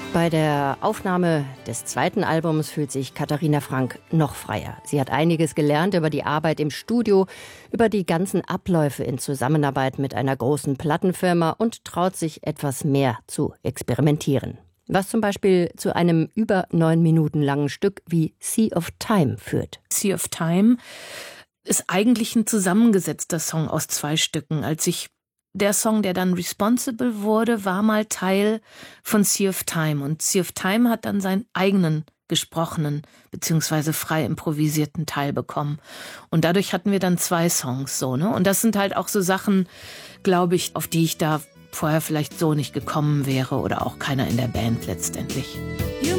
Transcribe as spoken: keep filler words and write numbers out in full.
Bei der Aufnahme des zweiten Albums fühlt sich Katharina Frank noch freier. Sie hat einiges gelernt über die Arbeit im Studio, über die ganzen Abläufe in Zusammenarbeit mit einer großen Plattenfirma und traut sich etwas mehr zu experimentieren. Was zum Beispiel zu einem über neun Minuten langen Stück wie Sea of Time führt. Sea of Time ist eigentlich ein zusammengesetzter Song aus zwei Stücken. Als ich Der Song, der dann Responsible wurde, war mal Teil von Sea of Time. Und Sea of Time hat dann seinen eigenen gesprochenen beziehungsweise frei improvisierten Teil bekommen. Und dadurch hatten wir dann zwei Songs so, ne? Und das sind halt auch so Sachen, glaube ich, auf die ich da vorher vielleicht so nicht gekommen wäre oder auch keiner in der Band letztendlich.